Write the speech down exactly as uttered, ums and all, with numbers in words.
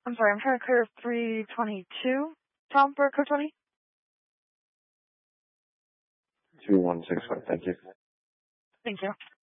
I'm sorry, I'm trying to clear three twenty-two. Tom, for code twenty? two one six five, thank you. Thank you.